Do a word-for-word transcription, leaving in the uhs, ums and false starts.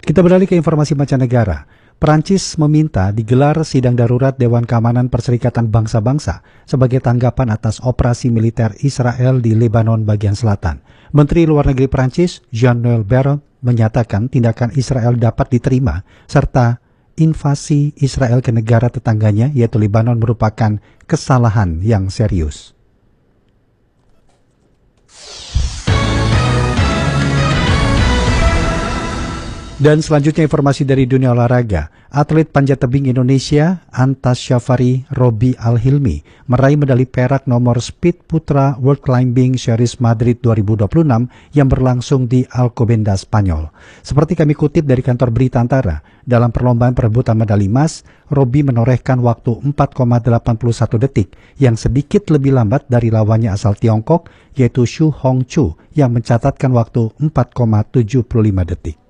Kita beralih ke informasi mancanegara. Perancis meminta digelar sidang darurat Dewan Keamanan Perserikatan Bangsa-Bangsa sebagai tanggapan atas operasi militer Israel di Lebanon bagian selatan. Menteri Luar Negeri Perancis, Jean-Noël Barrot, menyatakan tindakan Israel dapat diterima, serta invasi Israel ke negara tetangganya, yaitu Lebanon, merupakan kesalahan yang serius. Dan selanjutnya informasi dari dunia olahraga. Atlet panjat tebing Indonesia, Antas Syafari Robi Al-Hilmi, meraih medali perak nomor speed putra World Climbing Series Madrid dua ribu dua puluh enam yang berlangsung di Alcobendas, Spanyol. Seperti kami kutip dari kantor berita Antara, dalam perlombaan perebutan medali emas, Robi menorehkan waktu empat koma delapan satu detik yang sedikit lebih lambat dari lawannya asal Tiongkok, yaitu Xu Hongchu yang mencatatkan waktu empat koma tujuh lima detik.